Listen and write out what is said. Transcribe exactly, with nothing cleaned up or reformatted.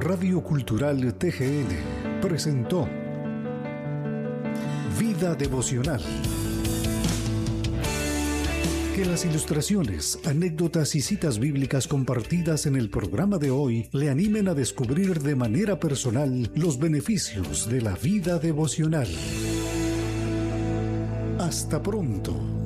Radio Cultural T G N presentó Vida Devocional. Que las ilustraciones, anécdotas y citas bíblicas compartidas en el programa de hoy le animen a descubrir de manera personal los beneficios de la vida devocional. Hasta pronto.